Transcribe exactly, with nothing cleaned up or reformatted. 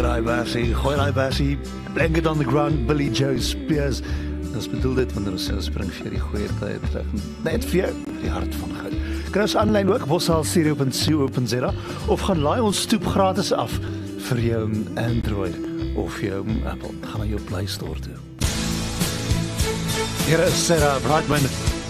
Gooi daai versie, gooi daai versie, bring it on the ground, Billy Joe Spears. Dis bedoel dit wanneer ons spring vir die goeie tyd terug. Net vir jou, vir die hart van goud. Kan ons aanlyn ook, Bossal Stereo punt co punt za of gaan laai ons stoep gratis af vir jou Android of jou Apple. Gaan na jou Play Store toe. Hier is Sarah Brightman.